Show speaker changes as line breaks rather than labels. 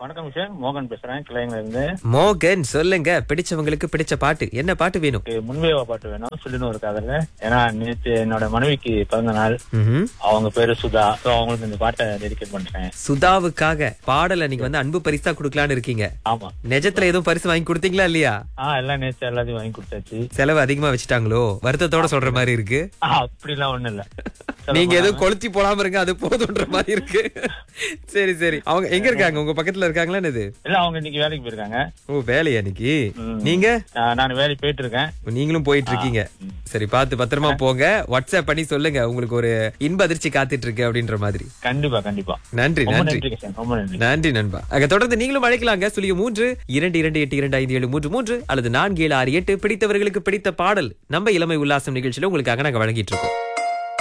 வணக்கம் விஷயம் மோகன் பேசுறேன் கிளைங்ல இருந்து.
மோகன், சொல்லுங்க, பிடிச்சவங்களுக்கு பிடிச்ச பாட்டு என்ன பாட்டு வேணும்?
முன்வேவா பாட்டு வேணும் சொல்லின்னு ஒரு காதல. ஏன்னா நேற்று என்னோட மனைவிக்கு பிறந்த நாள்.
ம்ஹும்.
அவங்க பேரு சுதா. அவங்களுக்கு இந்த பாட்டை டெடிகேட் பண்றேன்.
சுதாவுக்காக பாடலை நீங்க அன்பு பரிசா குடுக்கலான்னு இருக்கீங்க.
ஆமா.
நிஜத்துல எதுவும் பரிசு வாங்கி கொடுத்தீங்களா இல்லையா?
எல்லாம் நேற்று எல்லாத்தையும் வாங்கி கொடுத்தாச்சு.
செலவு அதிகமா வச்சுட்டாங்களோ? வருத்தத்தோட சொல்ற மாதிரி இருக்கு.
அப்படிலாம் ஒண்ணும் இல்ல.
நீங்க எதுவும் கொளுத்தி போடாம இருங்க, அது போதுன்ற மாதிரி இருக்கு. சரி சரி, அவங்க எங்க இருக்காங்க? உங்க பக்கத்துல இருக்காங்களா? இது
இல்ல, அவங்க இன்னைக்கு வேலைக்கு போயிருக்காங்க.
ஓ, வேலையா இன்னைக்கு? நீங்க?
நான் வேலைக்கு போயிட்டு இருக்கேன்.
நீங்களும் போயிட்டு இருக்கீங்க. சரி, பார்த்து பத்திரமா போங்க. வாட்ஸ்அப் பண்ணி சொல்லுங்க, உங்களுக்கு ஒரு இன்ப அதிர்ச்சி காத்துட்டு இருக்கு அப்படின்ற மாதிரி.
கண்டிப்பா கண்டிப்பா.
நன்றி நன்றி
ரொம்ப நன்றி
நன்றி நண்பா. தொடர்ந்து நீங்களும் அழைக்கலாங்க. 0322282733 அல்லது 4768. பிடித்தவர்களுக்கு பிடித்த பாடல் நம்ம இளமை உல்லாசம் நிகழ்ச்சியில உங்களுக்காக நாங்க வழங்கிட்டு இருக்கோம்.